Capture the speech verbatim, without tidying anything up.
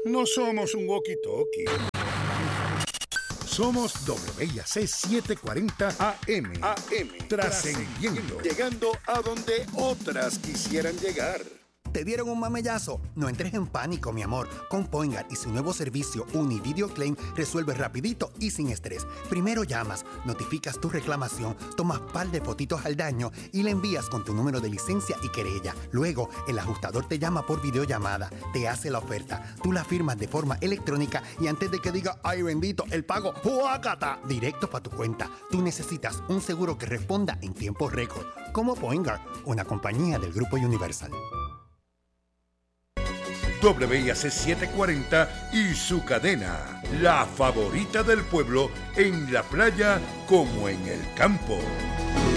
No somos un walkie-talkie. Somos W I A C setecientos cuarenta A M. A M. Trascendiendo. Llegando a donde otras quisieran llegar. ¿Te dieron un mamellazo? No entres en pánico, mi amor. Con Poingar y su nuevo servicio Univideo Claim resuelve rapidito y sin estrés. Primero llamas, notificas tu reclamación, tomas par de fotitos al daño y le envías con tu número de licencia y querella. Luego, el ajustador te llama por videollamada, te hace la oferta, tú la firmas de forma electrónica y antes de que diga, ay bendito, el pago, ¡juácata! Directo para tu cuenta. Tú necesitas un seguro que responda en tiempo récord. Como Poingar, una compañía del Grupo Universal. W I A C setecientos cuarenta y su cadena, la favorita del pueblo en la playa como en el campo.